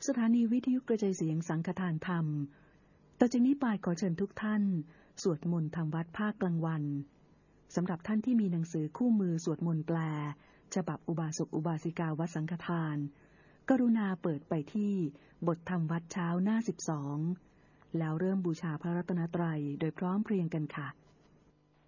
สถานีวิทยุกระจายเสียงสังฆทานธรรมต่อจากนี้ไปขอเชิญทุกท่านสวดมนต์ทำวัดภาคกลางวันสำหรับท่านที่มีหนังสือคู่มือสวดมนต์แปลฉบับอุบาสกอุบาสิกาวัดสังฆทานกรุณาเปิดไปที่บทธรรมวัดเช้าหน้า12แล้วเริ่มบูชาพระรัตนตรัยโดยพร้อมเพรียงกันค่ะ